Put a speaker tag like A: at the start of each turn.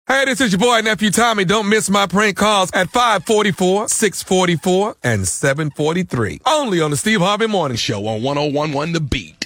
A: Hey, this is your boy, Nephew Tommy. Don't miss my prank calls at 544, 644, and 743. Only on the Steve Harvey Morning Show on 101.1 The Beat.